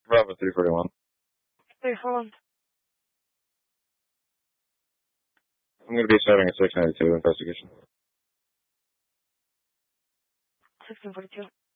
Bravo 341. Hey, hold on. I'm going to be starting a 692 investigation. 1642.